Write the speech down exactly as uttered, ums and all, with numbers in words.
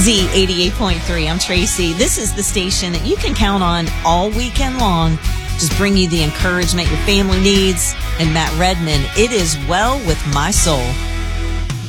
Z eighty-eight point three. I'm Tracy. This is the station that you can count on all weekend long. Just bring you the encouragement your family needs. And Matt Redman, it is well with my soul.